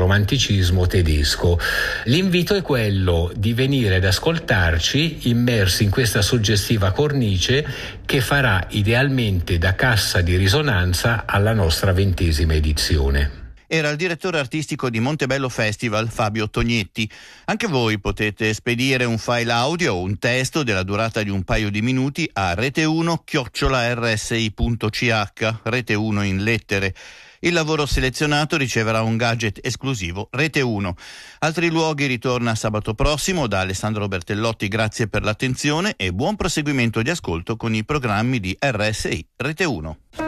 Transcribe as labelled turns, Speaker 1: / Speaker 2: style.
Speaker 1: romanticismo tedesco. L'invito è quello di venire ad ascoltarci immersi in questa suggestiva cornice che farà idealmente da cassa di risonanza alla nostra 20ª edizione.
Speaker 2: Era il direttore artistico di Montebello Festival, Fabio Tognetti. Anche voi potete spedire un file audio o un testo della durata di un paio di minuti a rete1@rsi.ch, Rete1 in lettere. Il lavoro selezionato riceverà un gadget esclusivo Rete 1. Altri luoghi ritorna sabato prossimo. Da Alessandro Bertellotti grazie per l'attenzione e buon proseguimento di ascolto con i programmi di RSI Rete 1.